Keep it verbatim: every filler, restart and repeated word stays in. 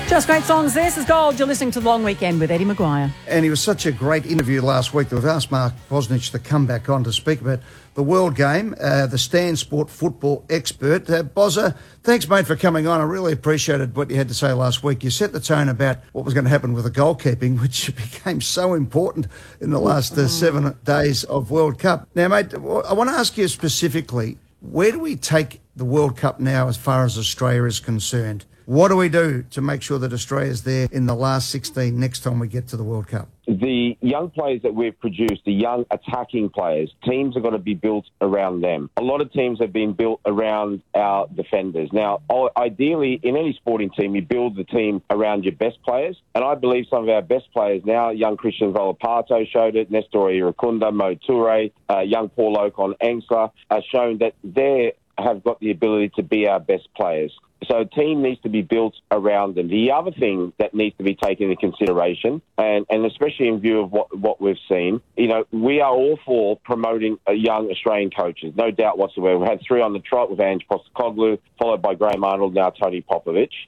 Just great songs. This is Gold. You're listening to The Long Weekend with Eddie Maguire. And he was such a great interview last week that we've asked Mark Bosnich to come back on to speak about the World Game, uh, the Stan Sport football expert. Uh, Bozza, thanks, mate, for coming on. I really appreciated what you had to say last week. You set the tone about what was going to happen with the goalkeeping, which became so important in the last uh, seven days of World Cup. Now, mate, I want to ask you specifically, where do we take the World Cup now as far as Australia is concerned? What do we do to make sure that Australia's there in the last sixteen next time we get to the World Cup? The young players that we've produced, the young attacking players, teams are going to be built around them. A lot of teams have been built around our defenders. Now, ideally, in any sporting team, you build the team around your best players. And I believe some of our best players now, young Christian Volapato showed it, Nestor Irukunda, Mo Toure, uh, young Paul Okon Engsler, have shown that they have got the ability to be our best players. So a team needs to be built around them. The other thing that needs to be taken into consideration, and, and especially in view of what, what we've seen, you know, we are all for promoting a young Australian coaches, no doubt whatsoever. We've had three on the trot with Ange Postecoglou, followed by Graham Arnold, now Tony Popovich.